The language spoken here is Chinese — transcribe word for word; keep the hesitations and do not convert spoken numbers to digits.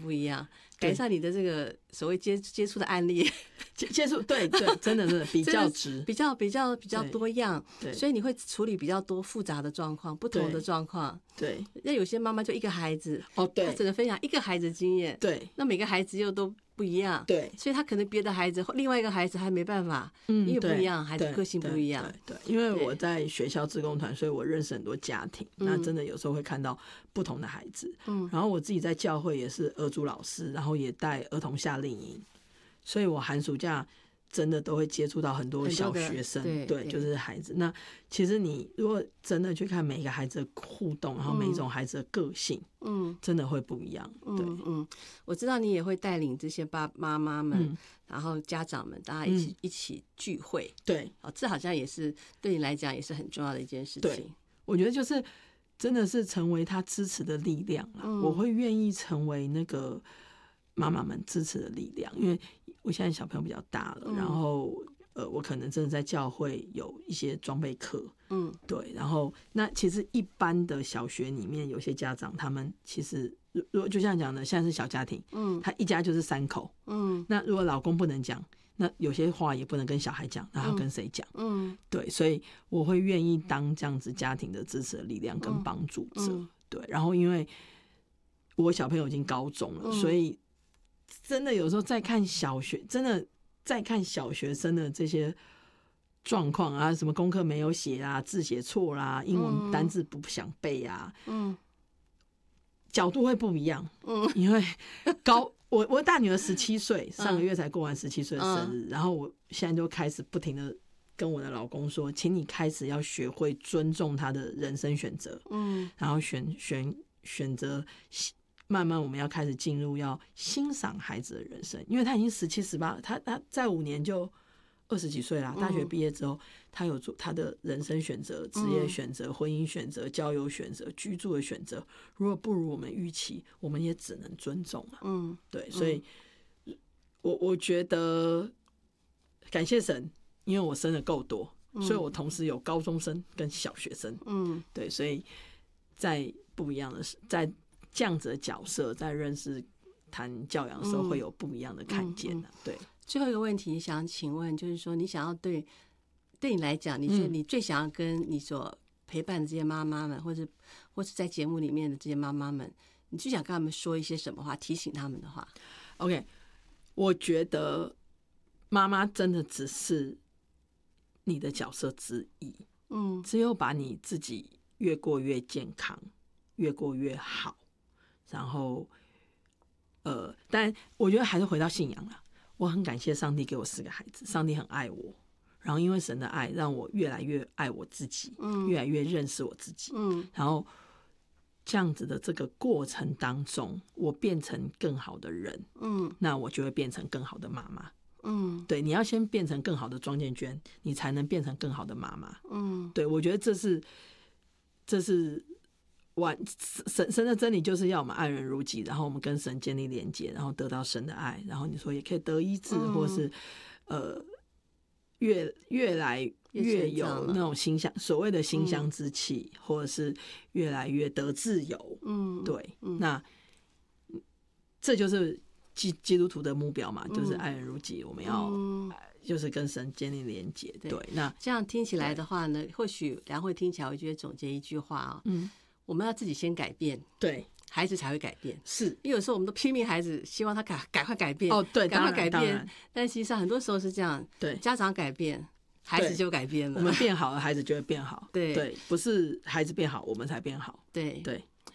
不一样。改善你的这个所谓接接触的案例， 接接触对对，真的是比较值， 比较比较比较多样， 对， 所以你会处理比较多复杂的状况，不同的状况。 对， 那有些妈妈就一个孩子， 哦，对， 她只能分享一个孩子的经验， 对， 那每个孩子又都不一样， 对， 所以他可能别的孩子另外一个孩子还没办法，嗯，因为不一样，孩子个性不一样， 对，对，因为我在学校志工团，所以我认识很多家庭，那真的有时候会看到不同的孩子，嗯，然后我自己在教会也是儿族老师，然后也带儿童夏令营，所以我寒暑假真的都会接触到很多小学生，对，对，就是孩子。那其实你如果真的去看每一个孩子的互动，然后每一种孩子的个性，嗯，真的会不一样。对， 嗯嗯，我知道你也会带领这些爸妈妈们，嗯、然后家长们，大家一起、嗯、一起聚会。 对， 哦，这好像也是对你来讲也是很重要的一件事情。 对，我觉得就是真的是成为他支持的力量啦、嗯、我会愿意成为那个妈妈们支持的力量，因为我现在小朋友比较大了，嗯、然后呃，我可能真的在教会有一些装备课，嗯，对，然后那其实一般的小学里面，有些家长他们其实如果就像讲的，现在是小家庭，嗯，他一家就是三口，嗯，那如果老公不能讲，那有些话也不能跟小孩讲，那要跟谁讲？嗯，对，所以我会愿意当这样子家庭的支持的力量跟帮助者，嗯、对，然后因为我小朋友已经高中了，嗯、所以。真的有时候在看小学，真的在看小学生的这些状况啊，什么功课没有写啊，字写错啦，英文单字不想背啊，嗯，角度会不一样，嗯，因为高我我大女儿十七岁，上个月才过完十七岁的生日，嗯、然后我现在就开始不停的跟我的老公说，请你开始要学会尊重他的人生选择，嗯，然后选选选择。慢慢我们要开始进入要欣赏孩子的人生，因为他已经十七十八，他他在五年就二十几岁啦。大学毕业之后，他有做他的人生选择、职业选择、婚姻选择、交友选择、居住的选择。如果不如我们预期，我们也只能尊重啊。嗯，对，所以我我觉得感谢神，因为我生的够多，所以我同时有高中生跟小学生。嗯，对，所以在不一样的在。这样子的角色在认识谈教养的时候会有不一样的看见、啊嗯嗯、对。 最后一个问题想请问，就是说你想要对对你来讲，你觉得你最想要跟你所陪伴的这些妈妈们，或者或是在节目里面的这些妈妈们，你最想跟他们说一些什么话，提醒他们的话？ OK， 我觉得妈妈真的只是你的角色之一，嗯，只有把你自己越过越健康，越过越好，然后，呃，但我觉得还是回到信仰啦。我很感谢上帝给我四个孩子，上帝很爱我，然后因为神的爱，让我越来越爱我自己，嗯，越来越认识我自己，嗯，然后这样子的这个过程当中，我变成更好的人，嗯，那我就会变成更好的妈妈，嗯，对，你要先变成更好的庄建娟，你才能变成更好的妈妈，嗯，对，我觉得这是，这是。神神的真理就是要我们爱人如己，然后我们跟神建立连结，然后得到神的爱，然后你说也可以得医治，嗯、或是呃越越来越有那种馨香，所谓的馨香之气，嗯、或者是越来越得自由。嗯，对，嗯、那这就是基基督徒的目标嘛，就是爱人如己，我们要、嗯、就是跟神建立连结。对，对那这样听起来的话呢，或许良慧听起来，我觉得总结一句话啊、哦，嗯。我们要自己先改变， 对， 孩子才会改变。 是， 因为有时候我们都拼命孩子，希望他赶赶快改变， 哦，对， 赶快改变。但实际上很多时候是这样， 对， 家长改变，孩子就改变了。 我们变好了，孩子就会变好。 对对，不是孩子变好，我们才变好。 对对